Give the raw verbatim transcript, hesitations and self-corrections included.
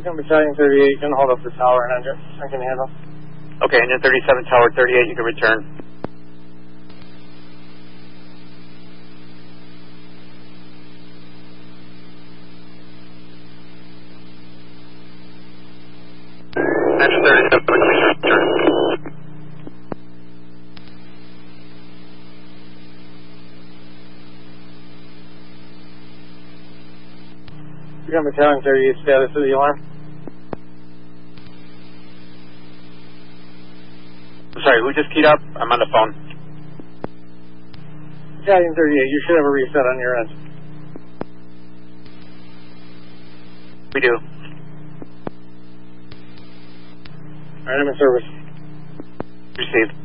Become Battalion thirty-eight, gonna hold up the tower and engine. I can handle. Okay, engine thirty-seven, tower thirty-eight, you can return. Engine thirty-seven, please return. Become Battalion thirty-eight, status of the alarm. I'm sorry, who just keyed up? I'm on the phone. Battalion thirty-eight, you should have a reset on your end. We do. Alright, I'm in service. Received.